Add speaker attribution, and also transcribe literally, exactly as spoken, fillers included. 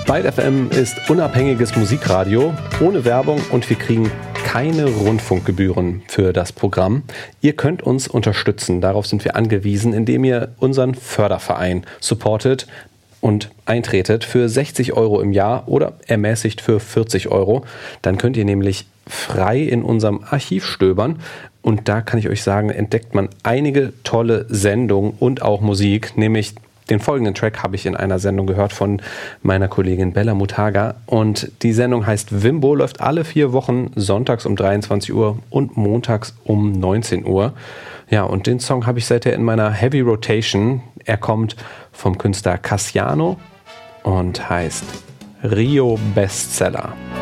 Speaker 1: Byte F M ist unabhängiges Musikradio, ohne Werbung, und wir kriegen keine Rundfunkgebühren für das Programm. Ihr könnt uns unterstützen, darauf sind wir angewiesen, indem ihr unseren Förderverein supportet und eintretet für sechzig Euro im Jahr oder ermäßigt für vierzig Euro. Dann könnt ihr nämlich frei in unserem Archiv stöbern. Und da kann ich euch sagen, entdeckt man einige tolle Sendungen und auch Musik. Nämlich den folgenden Track habe ich in einer Sendung gehört von meiner Kollegin Bella Mutaga. Und die Sendung heißt Wimbo, läuft alle vier Wochen sonntags um dreiundzwanzig Uhr und montags um neunzehn Uhr. Ja, und den Song habe ich seither in meiner Heavy Rotation. Er kommt vom Künstler Cassiano und heißt Rio Bestseller.